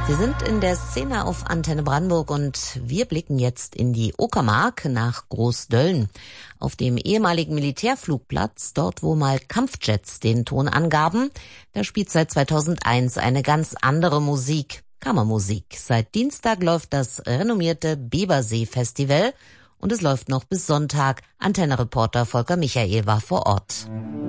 Sie sind in der Szene auf Antenne Brandenburg und wir blicken jetzt in die Uckermark nach Großdölln. Auf dem ehemaligen Militärflugplatz, dort wo mal Kampfjets den Ton angaben, da spielt seit 2001 eine ganz andere Musik, Kammermusik. Seit Dienstag läuft das renommierte Bibersee-Festival und es läuft noch bis Sonntag. Antenne-Reporter Volker Michael war vor Ort.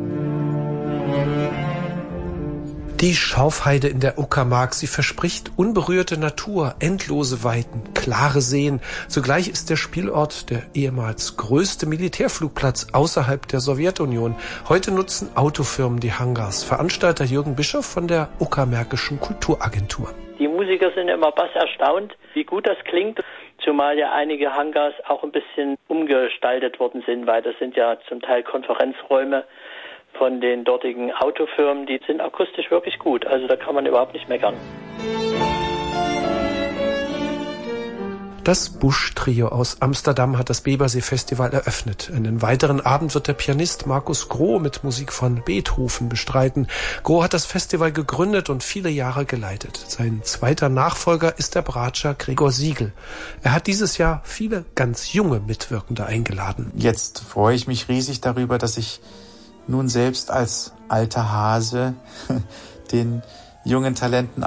Die Schauffheide in der Uckermark, sie verspricht unberührte Natur, endlose Weiten, klare Seen. Zugleich ist der Spielort der ehemals größte Militärflugplatz außerhalb der Sowjetunion. Heute nutzen Autofirmen die Hangars. Veranstalter Jürgen Bischof von der Uckermärkischen Kulturagentur. Die Musiker sind immer bass erstaunt, wie gut das klingt, zumal ja einige Hangars auch ein bisschen umgestaltet worden sind, weil das sind ja zum Teil Konferenzräume von den dortigen Autofirmen, die sind akustisch wirklich gut, also da kann man überhaupt nicht meckern. Das Busch-Trio aus Amsterdam hat das Bibersee-Festival eröffnet. Einen weiteren Abend wird der Pianist Markus Groh mit Musik von Beethoven bestreiten. Groh hat das Festival gegründet und viele Jahre geleitet. Sein zweiter Nachfolger ist der Bratscher Gregor Siegel. Er hat dieses Jahr viele ganz junge Mitwirkende eingeladen. Jetzt freue ich mich riesig darüber, dass ich nun selbst als alter Hase den jungen Talenten